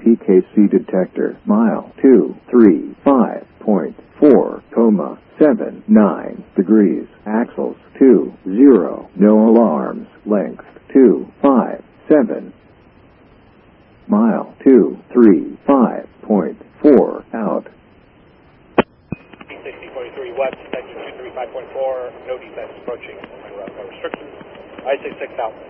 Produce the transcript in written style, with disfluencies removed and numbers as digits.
ATKC detector, mile 235.4,79 degrees, axles 20, no alarms, length 257, mile 235.4 out. 6043 west, 235.4, no defense approaching, no restrictions, I-66 out.